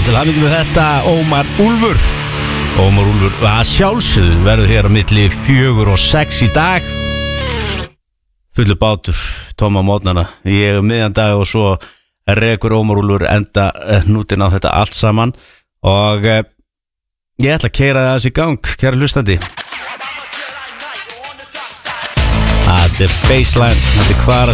til hamingju með þetta Ómar Úlfur að sjálfsögðu verður hér á milli 4 og 6 í dag. Fullu bátur, tóma mótnana. Ég miðjan dag og svo rekur Ómar Úlfur enda hnútin á þetta allt saman. Og ég ætla að keyra það í gang, kæra hlustandi. Þetta er baseline, þetta er Kvara